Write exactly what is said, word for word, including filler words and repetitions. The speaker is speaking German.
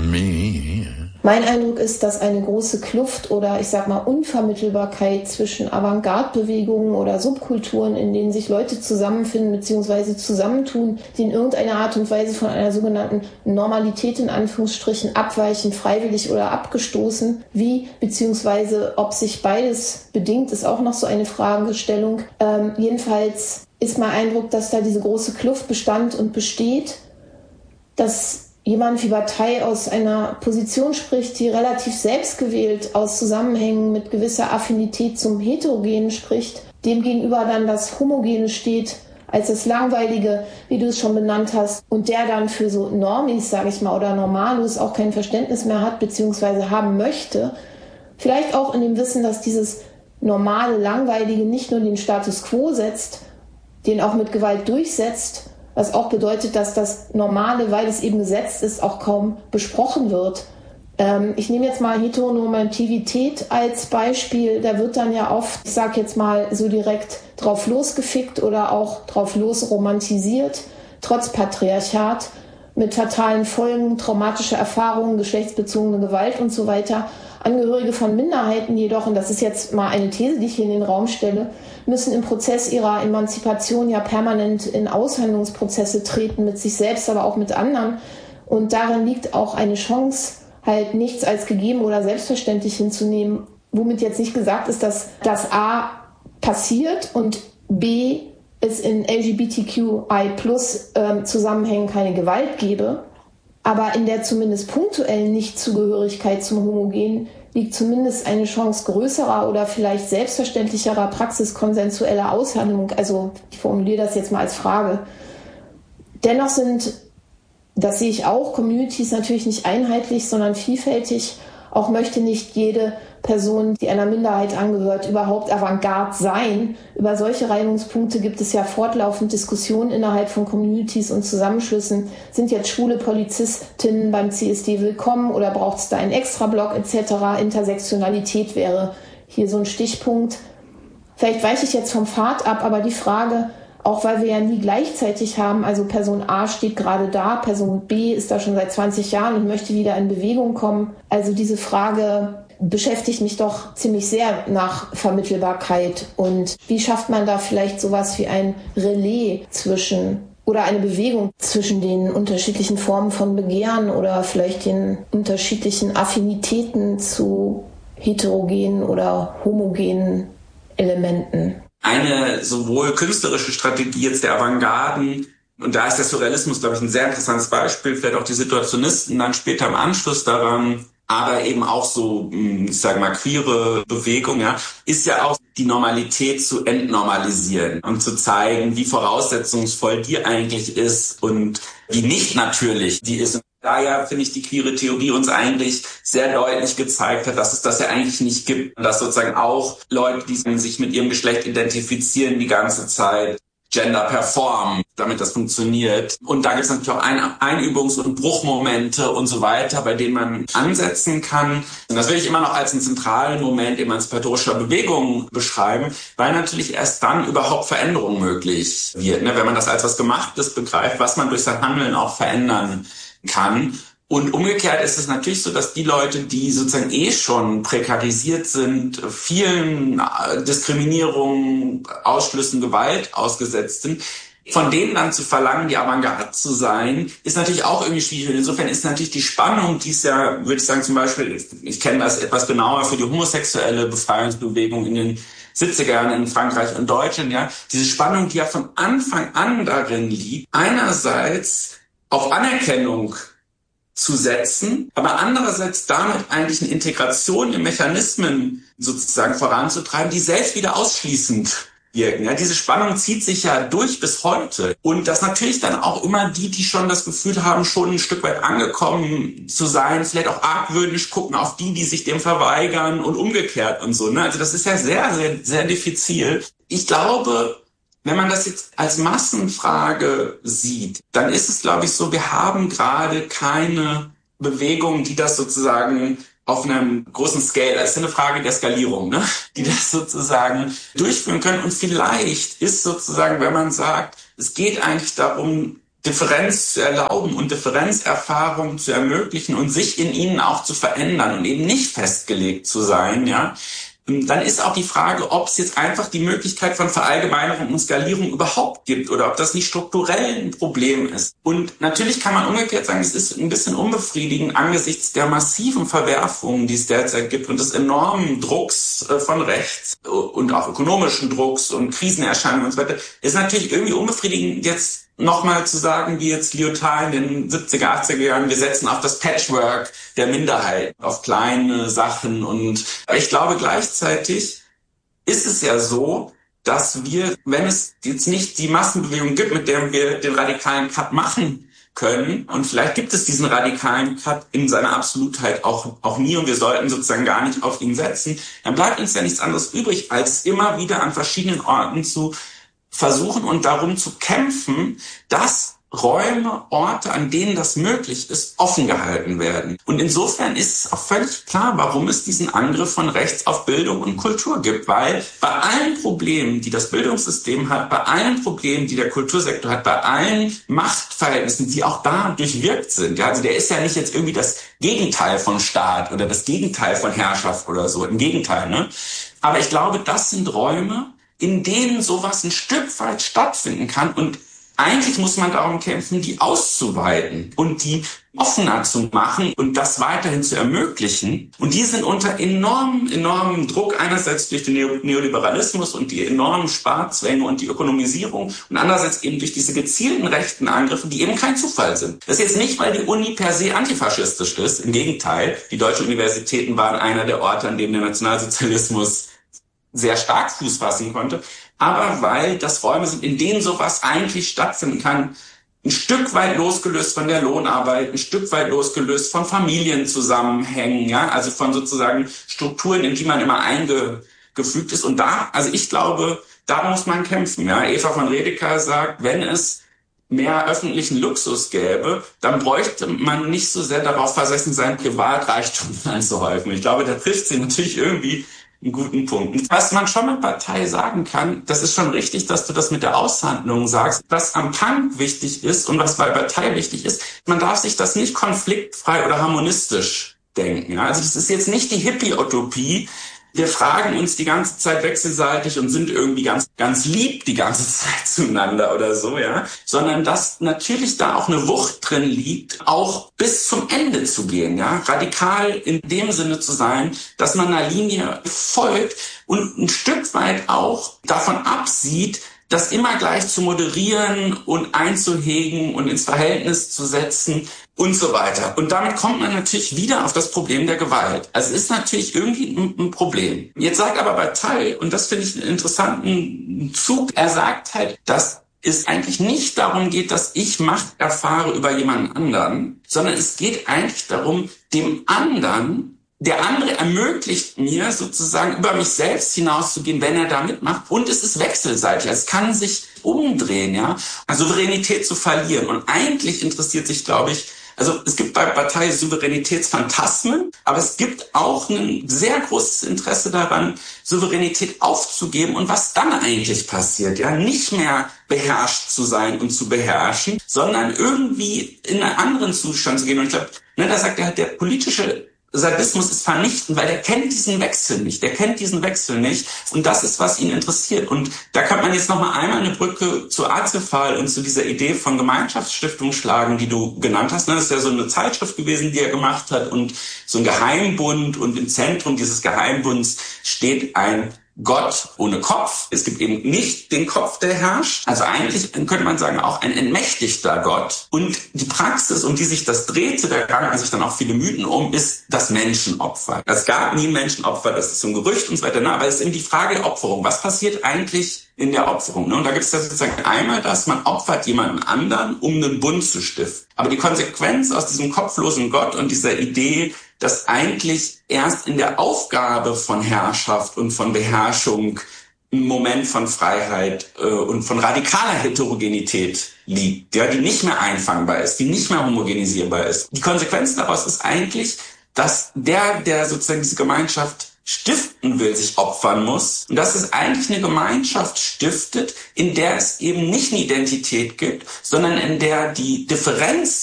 on me. Mein Eindruck ist, dass eine große Kluft oder ich sag mal Unvermittelbarkeit zwischen Avantgarde-Bewegungen oder Subkulturen, in denen sich Leute zusammenfinden bzw. zusammentun, die in irgendeiner Art und Weise von einer sogenannten Normalität in Anführungsstrichen abweichen, freiwillig oder abgestoßen, wie bzw. ob sich beides bedingt, ist auch noch so eine Fragestellung. Ähm, jedenfalls ist mein Eindruck, dass da diese große Kluft bestand und besteht, dass jemand wie Bataille aus einer Position spricht, die relativ selbstgewählt aus Zusammenhängen mit gewisser Affinität zum Heterogenen spricht, demgegenüber dann das Homogene steht als das Langweilige, wie du es schon benannt hast, und der dann für so Normis, sage ich mal, oder Normalos auch kein Verständnis mehr hat, beziehungsweise haben möchte. Vielleicht auch in dem Wissen, dass dieses normale, Langweilige nicht nur den Status quo setzt, den auch mit Gewalt durchsetzt, was auch bedeutet, dass das Normale, weil es eben gesetzt ist, auch kaum besprochen wird. Ähm, ich nehme jetzt mal Heteronormativität als Beispiel. Da wird dann ja oft, ich sage jetzt mal so direkt, drauf losgefickt oder auch drauf losromantisiert, trotz Patriarchat, mit fatalen Folgen, traumatische Erfahrungen, geschlechtsbezogene Gewalt und so weiter. Angehörige von Minderheiten jedoch, und das ist jetzt mal eine These, die ich hier in den Raum stelle, müssen im Prozess ihrer Emanzipation ja permanent in Aushandlungsprozesse treten, mit sich selbst, aber auch mit anderen. Und darin liegt auch eine Chance, halt nichts als gegeben oder selbstverständlich hinzunehmen, womit jetzt nicht gesagt ist, dass das A passiert und B es in L G B T Q I plus ähm, Zusammenhängen keine Gewalt gebe. Aber in der zumindest punktuellen Nichtzugehörigkeit zum Homogen liegt zumindest eine Chance größerer oder vielleicht selbstverständlicherer praxiskonsensueller Aushandlung. Also ich formuliere das jetzt mal als Frage. Dennoch sind, das sehe ich auch, Communities natürlich nicht einheitlich, sondern vielfältig. Auch möchte nicht jede Person, die einer Minderheit angehört, überhaupt Avantgarde sein. Über solche Reibungspunkte gibt es ja fortlaufend Diskussionen innerhalb von Communities und Zusammenschlüssen. Sind jetzt schwule Polizistinnen beim C S D willkommen oder braucht es da einen Extrablock et cetera? Intersektionalität wäre hier so ein Stichpunkt. Vielleicht weiche ich jetzt vom Pfad ab, aber die Frage, auch weil wir ja nie gleichzeitig haben, also Person A steht gerade da, Person B ist da schon seit zwanzig Jahren und möchte wieder in Bewegung kommen. Also diese Frage beschäftigt mich doch ziemlich sehr nach Vermittelbarkeit. Und wie schafft man da vielleicht sowas wie ein Relais zwischen oder eine Bewegung zwischen den unterschiedlichen Formen von Begehren oder vielleicht den unterschiedlichen Affinitäten zu heterogenen oder homogenen Elementen? Eine sowohl künstlerische Strategie jetzt der Avantgarden, und da ist der Surrealismus, glaube ich, ein sehr interessantes Beispiel, vielleicht auch die Situationisten dann später im Anschluss daran, aber eben auch so, ich sage mal, queere Bewegung, ja, ist ja auch die Normalität zu entnormalisieren und zu zeigen, wie voraussetzungsvoll die eigentlich ist und wie nicht natürlich die ist. Daher finde ich die queere Theorie uns eigentlich sehr deutlich gezeigt hat, dass es das ja eigentlich nicht gibt. Und dass sozusagen auch Leute, die sich mit ihrem Geschlecht identifizieren, die ganze Zeit Gender performen, damit das funktioniert. Und da gibt es natürlich auch Ein- Einübungs- und Bruchmomente und so weiter, bei denen man ansetzen kann. Und das will ich immer noch als einen zentralen Moment emanzipatorischer Bewegung beschreiben, weil natürlich erst dann überhaupt Veränderung möglich wird. Ne? Wenn man das als was Gemachtes begreift, was man durch sein Handeln auch verändern kann. Und umgekehrt ist es natürlich so, dass die Leute, die sozusagen eh schon prekarisiert sind, vielen Diskriminierungen, Ausschlüssen, Gewalt ausgesetzt sind, von denen dann zu verlangen, die Avantgarde zu sein, ist natürlich auch irgendwie schwierig. Und insofern ist natürlich die Spannung, die es ja, würde ich sagen, zum Beispiel, ich kenne das etwas genauer für die homosexuelle Befreiungsbewegung in den siebziger Jahren in Frankreich und Deutschland, ja, diese Spannung, die ja von Anfang an darin liegt, einerseits auf Anerkennung zu setzen, aber andererseits damit eigentlich eine Integration in Mechanismen sozusagen voranzutreiben, die selbst wieder ausschließend wirken. Ja, diese Spannung zieht sich ja durch bis heute. Und das natürlich dann auch immer die, die schon das Gefühl haben, schon ein Stück weit angekommen zu sein, vielleicht auch argwöhnisch gucken auf die, die sich dem verweigern und umgekehrt und so. Ne? Also das ist ja sehr, sehr, sehr diffizil. Ich glaube, wenn man das jetzt als Massenfrage sieht, dann ist es, glaube ich, so, wir haben gerade keine Bewegung, die das sozusagen auf einem großen Scale, das ist eine Frage der Skalierung, ne, die das sozusagen durchführen können. Und vielleicht ist sozusagen, wenn man sagt, es geht eigentlich darum, Differenz zu erlauben und Differenzerfahrung zu ermöglichen und sich in ihnen auch zu verändern und eben nicht festgelegt zu sein, ja, dann ist auch die Frage, ob es jetzt einfach die Möglichkeit von Verallgemeinerung und Skalierung überhaupt gibt oder ob das nicht strukturell ein Problem ist. Und natürlich kann man umgekehrt sagen, es ist ein bisschen unbefriedigend angesichts der massiven Verwerfungen, die es derzeit gibt und des enormen Drucks von rechts und auch ökonomischen Drucks und Krisenerscheinungen und so weiter. Ist natürlich irgendwie unbefriedigend, jetzt nochmal zu sagen, wie jetzt Lyotard in den siebziger, achtziger Jahren, wir setzen auf das Patchwork der Minderheit, auf kleine Sachen. Und ich glaube, gleichzeitig ist es ja so, dass wir, wenn es jetzt nicht die Massenbewegung gibt, mit der wir den radikalen Cut machen können, und vielleicht gibt es diesen radikalen Cut in seiner Absolutheit auch, auch nie, und wir sollten sozusagen gar nicht auf ihn setzen, dann bleibt uns ja nichts anderes übrig, als immer wieder an verschiedenen Orten zu versuchen und darum zu kämpfen, dass Räume, Orte, an denen das möglich ist, offen gehalten werden. Und insofern ist es auch völlig klar, warum es diesen Angriff von rechts auf Bildung und Kultur gibt. Weil bei allen Problemen, die das Bildungssystem hat, bei allen Problemen, die der Kultursektor hat, bei allen Machtverhältnissen, die auch da durchwirkt sind, ja, also der ist ja nicht jetzt irgendwie das Gegenteil von Staat oder das Gegenteil von Herrschaft oder so. Im Gegenteil, ne? Aber ich glaube, das sind Räume, in denen sowas ein Stück weit stattfinden kann. Und eigentlich muss man darum kämpfen, die auszuweiten und die offener zu machen und das weiterhin zu ermöglichen. Und die sind unter enormem, enormem Druck, einerseits durch den Neoliberalismus und die enormen Sparzwänge und die Ökonomisierung und andererseits eben durch diese gezielten rechten Angriffe, die eben kein Zufall sind. Das ist jetzt nicht, weil die Uni per se antifaschistisch ist. Im Gegenteil, die deutschen Universitäten waren einer der Orte, an denen der Nationalsozialismus sehr stark Fuß fassen konnte, aber weil das Räume sind, in denen sowas eigentlich stattfinden kann, ein Stück weit losgelöst von der Lohnarbeit, ein Stück weit losgelöst von Familienzusammenhängen, ja, also von sozusagen Strukturen, in die man immer eingefügt ist. Und da, also ich glaube, da muss man kämpfen. Ja, Eva von Redeker sagt, wenn es mehr öffentlichen Luxus gäbe, dann bräuchte man nicht so sehr darauf versessen sein, Privatreichtum anzuhäufen. Ich glaube, da trifft sie natürlich irgendwie einen guten Punkt. Was man schon mit Bataille sagen kann, das ist schon richtig, dass du das mit der Aushandlung sagst, was am Punk wichtig ist und was bei Bataille wichtig ist, man darf sich das nicht konfliktfrei oder harmonistisch denken. Also das ist jetzt nicht die Hippie-Utopie, wir fragen uns die ganze Zeit wechselseitig und sind irgendwie ganz, ganz lieb die ganze Zeit zueinander oder so, ja. Sondern dass natürlich da auch eine Wucht drin liegt, auch bis zum Ende zu gehen, ja. Radikal in dem Sinne zu sein, dass man einer Linie folgt und ein Stück weit auch davon absieht, das immer gleich zu moderieren und einzuhegen und ins Verhältnis zu setzen und so weiter. Und damit kommt man natürlich wieder auf das Problem der Gewalt. Also es ist natürlich irgendwie ein, ein Problem. Jetzt sagt aber Bataille, und das finde ich einen interessanten Zug, er sagt halt, dass es eigentlich nicht darum geht, dass ich Macht erfahre über jemanden anderen, sondern es geht eigentlich darum, dem anderen, der andere ermöglicht mir sozusagen über mich selbst hinauszugehen, wenn er da mitmacht. Und es ist wechselseitig. Es kann sich umdrehen, ja. Souveränität zu verlieren. Und eigentlich interessiert sich, glaube ich, also es gibt bei Bataille Souveränitätsphantasmen, aber es gibt auch ein sehr großes Interesse daran, Souveränität aufzugeben und was dann eigentlich passiert. Ja, nicht mehr beherrscht zu sein und zu beherrschen, sondern irgendwie in einen anderen Zustand zu gehen. Und ich glaube, ne, da sagt er halt, der politische Sadismus ist vernichtend, weil der kennt diesen Wechsel nicht. Der kennt diesen Wechsel nicht. Und das ist, was ihn interessiert. Und da kann man jetzt noch mal einmal eine Brücke zu Azefal und zu dieser Idee von Gemeinschaftsstiftung schlagen, die du genannt hast. Das ist ja so eine Zeitschrift gewesen, die er gemacht hat und so ein Geheimbund. Und im Zentrum dieses Geheimbunds steht ein Gott ohne Kopf. Es gibt eben nicht den Kopf, der herrscht. Also eigentlich könnte man sagen, auch ein entmächtigter Gott. Und die Praxis, um die sich das drehte, da ranken sich dann auch viele Mythen um, ist das Menschenopfer. Es gab nie Menschenopfer, das ist so ein Gerücht und so weiter. Aber es ist eben die Frage der Opferung. Was passiert eigentlich in der Opferung? Und da gibt es sozusagen einmal, dass man opfert jemanden anderen, um einen Bund zu stiften. Aber die Konsequenz aus diesem kopflosen Gott und dieser Idee, dass eigentlich erst in der Aufgabe von Herrschaft und von Beherrschung ein Moment von Freiheit äh, und von radikaler Heterogenität liegt, ja, die nicht mehr einfangbar ist, die nicht mehr homogenisierbar ist. Die Konsequenz daraus ist eigentlich, dass der, der sozusagen diese Gemeinschaft stiften will, sich opfern muss. Und dass es eigentlich eine Gemeinschaft stiftet, in der es eben nicht eine Identität gibt, sondern in der die Differenz